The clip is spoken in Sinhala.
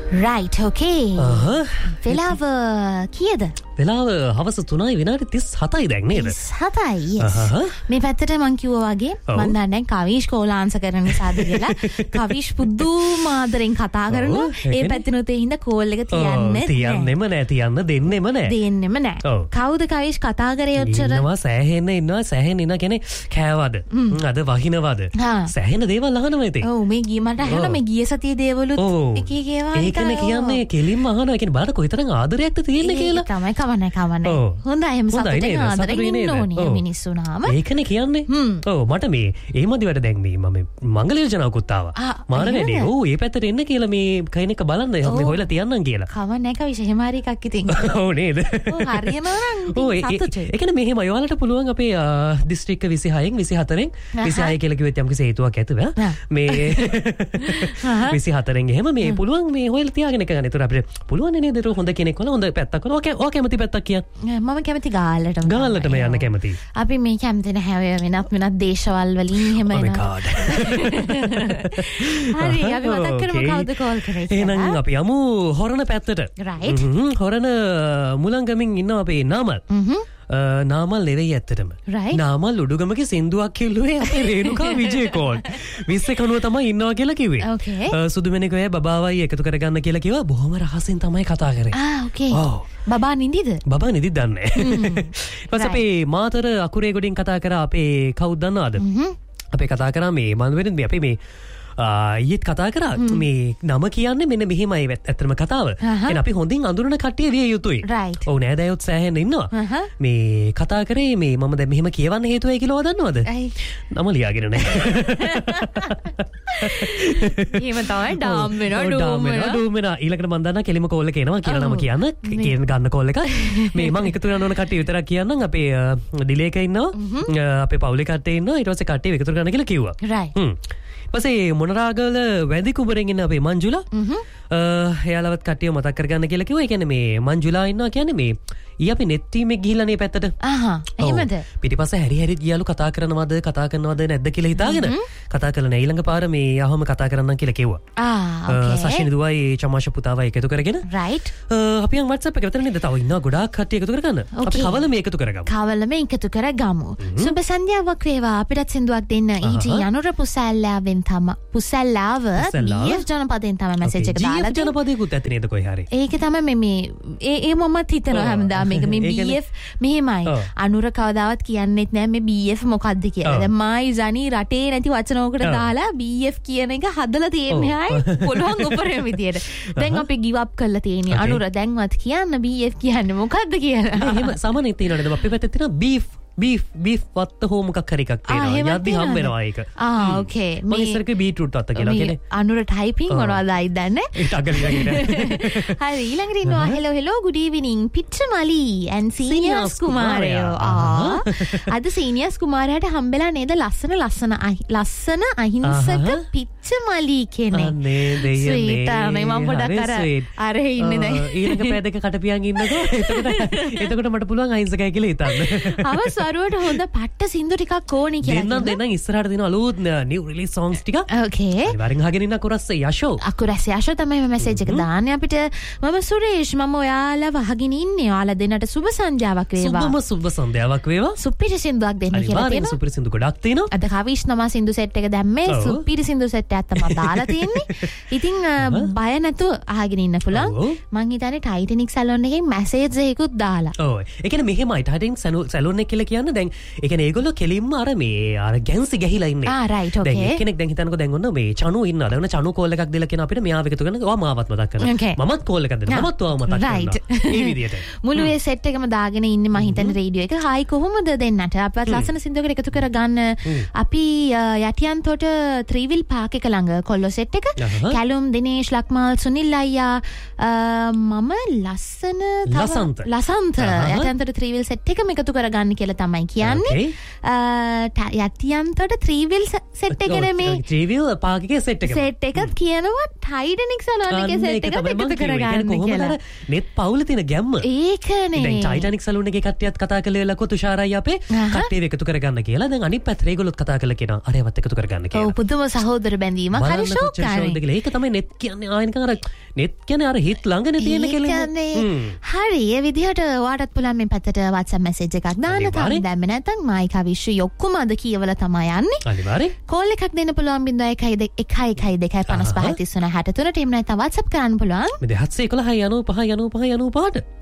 right okay වෙලාව කීයද වෙලාව හවස 3යි විනාඩි 37යි දැන් නේද 37යි yes මේ පැත්තට මං කිව්වා වගේ මං දන්නේ කවිෂ් කෝල් ආන්සර් කරන නිසාද කියලා කවිෂ් පුදුම ආදරෙන් කතා කරනවා ඒ පැත්තනොත් ඒ හින්දා කෝල් එක තියන්නෙම නෑ තියන්න දෙන්නෙම නෑ කවුද කවිෂ් කතා කරේ ඔච්චර ඉන්නවා සෑහෙන්න ඉන්න කියන්නේ කෑවද අද වහිනවද සෑහෙන දේවල් අහනවා ඉතින් ඔව් මේ ගිය මට අහන මේ ගිය සතියේ දේවලුත් එක එක ඒවා ඒකනේ කියන්නේ කෙලින්ම අහනවා කියන්නේ බලන්න කොයිතරම් ආදරයක්ද තියෙන්නේ කියලා තමයි කවන්නේ හොඳයි එහෙම සතුටින් ආදරෙන් ඉන්න ඕනේ මිනිස්සු නාම ඒකනේ කියන්නේ ඔව් මට මේ එහෙමදිවට දැන් මේ මම මංගල යෝජනාවකුත් ආවා මාරනේ ඔව් ඒ පැත්තට එන්න කියලා මේ කෙනෙක් බලන්න මේ හොයලා තියන්නම් කියලා කවන්නේ කවිෂ එහෙම හරි එකක් ඉතින් ඔව් නේද ඔව් හරියනවා නම් ඔව් ඒකනේ මෙහෙම ඔයාලට පුළුවන් අපේ දිස්ත්‍රික්ක 26න් 24න් 26 කියලා කිව්වෙත් යම් කිසි හේතුවක් ඇතුව මේ 24න් එහෙම මේ පුළුවන් මේ හොයලා තියාගෙන එක ගන්න. ඒතර අපිට පුළුවන් නේද හොඳ කෙනෙක් වල හොඳ පැත්තක් වල ඔය කැමති පැත්තක් කියන්න. මම කැමති ගාල්ලටම යන්න කැමති. අපි මේ කැමති නැහැ වෙනත් දේශවල් වලින් එහෙම එනවා. හරි අපි මතක් කරමු කවුද කෝල් කරේ කියලා. එහෙනම් අපි යමු හොරණ පැත්තට. right. හොරණ මුලංගමින් ඉන්නවා අපේ නාමල්. නාමල් නෙවෙයි ඇත්තටම. නාමල් උඩුගමගේ සින්දුවක් කිව්ලුවේ අපේ රේණුකා විජේකෝන්. 20 තමයි ඉන්නවා කියලා කිව්වේ. සුදුමෙනෙක් ඔය බබාවයි එකතු කරගන්න කියලා කිව්වා. බොහොම රහසෙන් තමයි කතා කරේ. ඕකේ. බබා නිදිද? බබා නිදිද දන්නේ. ඊපස්සේ අපේ මාතර අකුරේ ගොඩින් කතා කරා අපේ කවුද දන්නවද? අපේ කතා කරා මේ මන් වෙරින් අපි මේ ඊත් කතා කරා මේ නම කියන්නේ මෙන්න මෙහෙමයි ඇත්තටම කතාව. එහෙනම් අපි හොඳින් අඳුරන කට්ටිය විය යුතුයි. ඔව් නෑදෑයොත් සෑහෙන්න ඉන්නවා. මේ කතා කරේ මේ මම දැන් මෙහෙම කියවන්න හේතුවයි කියලා දන්නවද? නම ලියාගෙන නෑ. එහෙම තමයි ඩාම් වෙනවා ඩූම් වෙනවා. ඊළඟට මම දන්නා කෙලිම කෝල් එක එනවා කියලා නම කියන්න ගන්න කෝල් එක. මේ මම එකතු කරන්න ඕන කට්ටිය විතරක් කියන්නම්. අපේ ඩිලේ එක ඉන්නවා. අපේ පවුලේ කට්ටිය ඉන්නවා. ඊට පස්සේ කට්ටිය එකතු කරන්න කියලා කිව්වා. පස්සේ මොනරාගල වැදි කුඹරෙන් ඉන්න අපේ මංජුලා එයාලවත් කට්ටිය මතක් කරගන්න කියලා කිව්වා. ඒ කියන්නේ මේ මංජුලා ඉන්නවා කියන්නේ මේ ඊ අපි නෙට් ටීම් එක ගිහිල්ලා නේ පැත්තට. එහෙමද? පිටිපස්සේ හැරි ගියාලු කතා කරනවද නැද්ද කියලා හිතාගෙන කතා කළා නෑ. ඊළඟ පාර මේ යහම කතා කරන්නම් කියලා කිව්වා. සෂිනි දුවයි චමාෂ පුතාවයි එකතු කරගෙන. right. අපි යන් WhatsApp එක විතර නේද? තව ඉන්නවා ගොඩාක් කට්ටිය එකතු කරගන්න. අපි කවලම එකතු කරගමු. එකතු කරගමු. සුබ සන්ධ්‍යාවක් වේවා. අපිටත් සින්දුවක් දෙන්න. ඊටි අනුර පුසල්ලාවෙන් තමයි. පුසල්ලාව BF ජනපදයෙන් තමයි මැසේජ් එක දාලා. BF ජනපදයකුත් ඇති නේද කොයි හරි. ඒක තමයි මේ ඒ මමත් හිතනවා හැමදාම මේක මේ BF මෙහෙමයි. අනුර කවදාවත් කියන්නෙත් නෑ මේ BF මොකද්ද කියලා. දැන් මායි ජනි රටේ නැති වචනයකට දාලා BF කියන එක හදලා තියෙන්නේ ආයි පොළොන් උපරිම විදියට. දැන් අපි give up කරලා තියෙන්නේ. අනුර දැන්වත් කියන්න BF කියන්නේ මොකද්ද කියලා. එහෙම සමනෙත් තියෙනවා නේද? අපි පැත්තේ තියෙනවා beef වත්ත හෝ මොකක් හරි එකක් තියෙනවා. යද්දි හම් වෙනවා ඒක. ඕකේ. මම ඉස්සරක බීට්‍රූට් වත්ත කියලා කියන්නේ. අනුර ටයිපින් මොනවද ආයිද දන්නේ? ඒක අගලියගෙන. හරි ඊළඟට ඉන්නවා hello good evening පිච්චමලි and seniors කුමාරයෝ. අද seniors කුමාරයාට හම්බෙලා නේද ලස්සන අහිංසක පිච්චමලි කෙනෙක්. අනේ දෙයනේ. ස්වීට් මම පොඩක් අර ඉන්නේ දැන්. ඊළඟ පැයක කටපියන් ඉන්නකෝ. එතකොට මට පුළුවන් අහිංසකයි කියලා හිතන්න. සරුවට හොඳ පට්ට සින්දු ටිකක් ඕනි කියලා. දෙන්න ඉස්සරහට දෙන අලුත් new release songs ටික. ඕකේ. අනිවාර්යෙන් අහගෙන ඉන්න අකුරස් යෂෝ. අකුරස් යෂෝ තමයි මැසේජ් එක දාන්නේ අපිට. මම සුරේෂ් මම ඔයාලව අහගෙන ඉන්නේ. ඔයාලා දෙන්නට සුබ සන්ධ්‍යාවක් වේවා. සුබ සන්ධ්‍යාවක් වේවා. සුපිරි සින්දුවක් දෙන්න කියලා තියෙනවා. අනිවාර්යෙන් සුපිරි සින්දු ගොඩක් තියෙනවා. අද කවිෂ් නම සින්දු සෙට් එක දැම්මේ සුපිරි සින්දු සෙට් එකක් තමයි දාලා තියෙන්නේ. ඉතින් බය නැතුව අහගෙන ඉන්න පුළුවන්. මං හිතන්නේ ටයිටැනික් සැලොන් එකෙන් මැසේජ් එකකුත් දාලා. ඔව්. ඒ කියන්නේ මෙහෙමයි ටයිටැනික් සැලොන් එක කියලා කියන්නේ දැන් ඒ කියන්නේ ඒගොල්ලෝ කෙලින්ම අර ගැන්සි ගහිලා ඉන්නේ. right okay. දැන් කෙනෙක් දැන් හිතන්නකෝ දැන් ඔන්න මේ චනු ඉන්නවා. දැන් චනු කෝල් එකක් දීලා කියන අපිට මෙයාව එකතු කරන ඔයා මාවත් මතක් කරනවා. මමත් කෝල් එකක් දෙනවා. මමත් ඔයාව මතක් කරනවා. මේ විදියට. මුළු ඒ සෙට් එකම දාගෙන ඉන්නේ මම හිතන්නේ රේඩියෝ එක. හායි කොහොමද දෙන්නට? අපවත් ලස්සන සින්දුවකට එකතු කරගන්න. අපි යටියන් තොට ත්‍රිවිල් පාක් එක ළඟ කොල්ලෝ සෙට් එක. කැලුම් දිනේෂ් ලක්මාල් සුනිල් අයියා මම ලසන්ත යටියන් තොට ත්‍රිවිල් සෙට් එකම එකතු කරගන්න කියලා තමයි කියන්නේ යටියන්තොට 3 wheel set එකනේ මේ 3 wheel පාර්කිගේ set එකක් කියනවා Titanic සලූන් එකේ set එකත් එකතු කරගන්න කියලා net පවුල තියෙන ගැම්ම ඒකනේ දැන් Titanic සලූන් එකේ කට්ටියත් කතා කළේ ලකෝ තුෂාරයි අපේ කට්ටිය එකතු කරගන්න කියලා දැන් අනිත් පැත්තේ ඒගොල්ලොත් කතා කළා කියනවා අරයවත් එකතු කරගන්න කියලා ඔව් පුදුම සහෝදර බැඳීමක් හරි ෂෝක් කරන්නේ ඒක තමයි net කියන්නේ ආයෙනිකන් අර net කියන්නේ අර හිත ළඟනේ තියෙන කෙලින්ම හරි ඒ විදිහට ඔයාටත් පුළුවන් මේ පැත්තට WhatsApp message එකක් දාන්න තාම දැම්මේ නැත්නම් මායිකා විශ්ව ඔක්කොම අද කියවලා තමයි යන්නේ අනිවාර්යෙන් කෝල් එකක් දෙන්න පුළුවන් 0112 55 33 එහෙම නැත්නම් WhatsApp කරන්න පුළුවන් මේ 711 95 95 95ට